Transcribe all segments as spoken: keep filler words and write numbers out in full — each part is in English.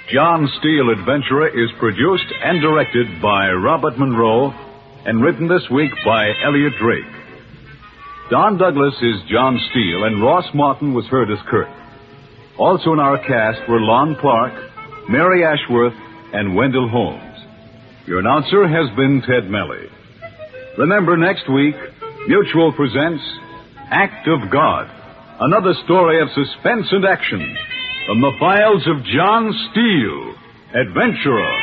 John Steele Adventurer is produced and directed by Robert Monroe and written this week by Elliot Drake. Don Douglas is John Steele and Ross Martin was heard as Kirk. Also in our cast were Lon Clark, Mary Ashworth, and Wendell Holmes. Your announcer has been Ted Melly. Remember, next week, Mutual presents Act of God, another story of suspense and action from the files of John Steele, Adventurer.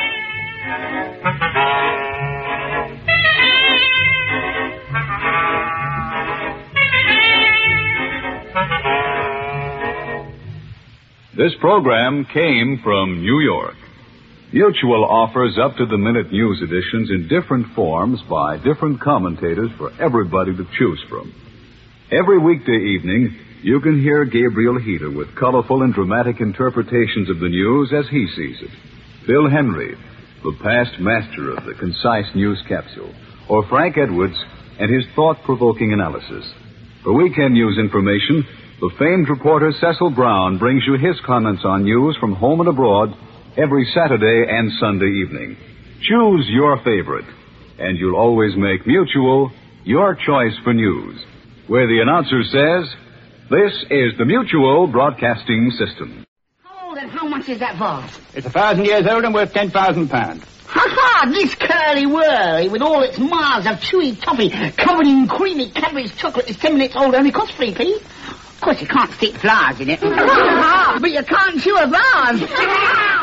This program came from New York. Mutual offers up-to-the-minute news editions in different forms by different commentators for everybody to choose from. Every weekday evening, you can hear Gabriel Heater with colorful and dramatic interpretations of the news as he sees it. Bill Henry, the past master of the concise news capsule. Or Frank Edwards and his thought-provoking analysis. For weekend news information, the famed reporter Cecil Brown brings you his comments on news from home and abroad every Saturday and Sunday evening. Choose your favorite, and you'll always make Mutual your choice for news. Where the announcer says, this is the Mutual Broadcasting System. How old and how much is that vase? It's a thousand years old and worth ten thousand pounds. Ha-ha! This curly-whirly, with all its miles of chewy toffee covered in creamy Cadbury's chocolate, is ten minutes old, only costs three p. Of course, you can't stick flowers in it. But you can't chew a vase.